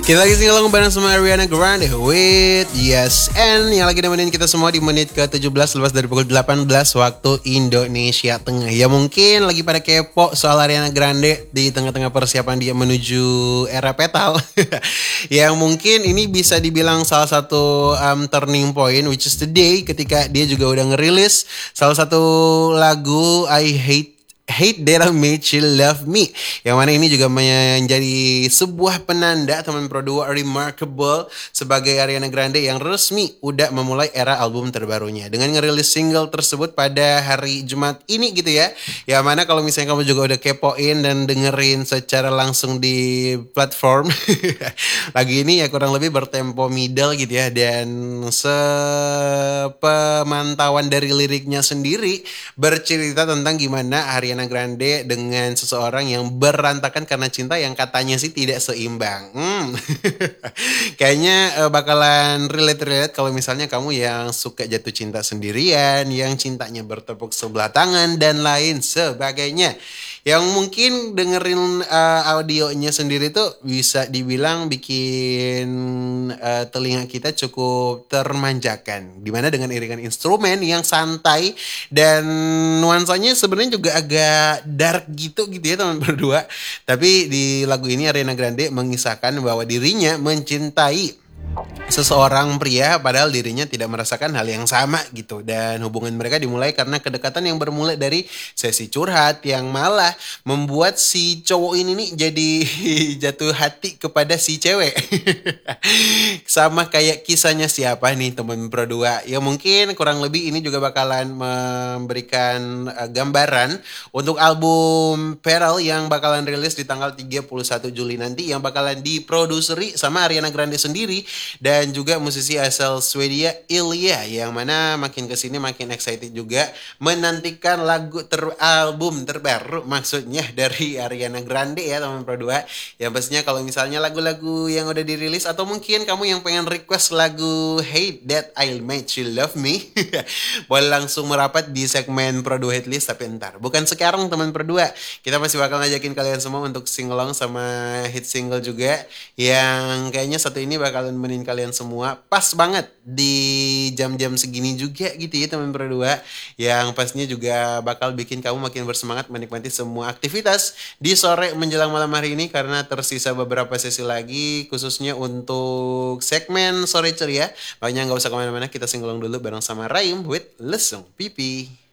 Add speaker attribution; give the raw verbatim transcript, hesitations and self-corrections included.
Speaker 1: Kita lagi singelong bareng sama Ariana Grande with Yes and yang lagi nemenin kita semua di menit ke tujuh belas lepas dari pukul delapan belas waktu Indonesia Tengah. Ya mungkin lagi pada kepo soal Ariana Grande di tengah-tengah persiapan dia menuju era petal. Yang mungkin ini bisa dibilang salah satu um, turning point, which is today ketika dia juga udah ngerilis salah satu lagu I Hate Hate That I Made You Love Me, yang mana ini juga menjadi sebuah penanda teman Pro dua remarkable sebagai Ariana Grande yang resmi udah memulai era album terbarunya dengan ngerilis single tersebut pada hari Jumat ini gitu ya. Yang mana kalau misalnya kamu juga udah kepoin dan dengerin secara langsung di platform lagu ini ya kurang lebih bertempo middle gitu ya, dan sepemantauan dari liriknya sendiri bercerita tentang gimana Ariana Grande dengan seseorang yang berantakan karena cinta yang katanya sih tidak seimbang. Hmm. Kayaknya uh, bakalan relate-relate kalau misalnya kamu yang suka jatuh cinta sendirian, yang cintanya bertepuk sebelah tangan dan lain sebagainya. Yang mungkin dengerin uh, audionya sendiri tuh bisa dibilang bikin uh, telinga kita cukup termanjakan. Dimana dengan iringan instrumen yang santai dan nuansanya sebenarnya juga agak dark gitu gitu ya teman berdua. Tapi di lagu ini Ariana Grande mengisahkan bahwa dirinya mencintai seseorang pria padahal dirinya tidak merasakan hal yang sama gitu, dan hubungan mereka dimulai karena kedekatan yang bermula dari sesi curhat yang malah membuat si cowok ini nih jadi jatuh hati kepada si cewek. Sama kayak kisahnya siapa nih teman Pro dua, ya mungkin kurang lebih ini juga bakalan memberikan uh, gambaran untuk album Pearl yang bakalan rilis di tanggal tiga puluh satu Juli nanti, yang bakalan diproduseri sama Ariana Grande sendiri dan juga musisi asal Swedia Ilya, yang mana makin kesini makin excited juga menantikan lagu ter album terbaru maksudnya dari Ariana Grande ya teman Pro dua. Yang pastinya kalau misalnya lagu-lagu yang udah dirilis atau mungkin kamu yang pengen request lagu Hate That I Made You Love Me boleh langsung merapat di segmen Pro dua Hitlist, tapi entar bukan sekarang teman Pro dua. Kita masih bakal ngajakin kalian semua untuk singalong sama hit single juga yang kayaknya satu ini bakalan menin kalian semua pas banget di jam-jam segini juga gitu ya teman Pro dua, yang pastinya juga bakal bikin kamu makin bersemangat menikmati semua aktivitas di sore menjelang malam hari ini, karena tersisa beberapa sesi lagi khususnya untuk segmen sore ceria. Makanya nggak usah kemana-mana, kita singalong dulu bareng sama Raim with Lesung Pipi.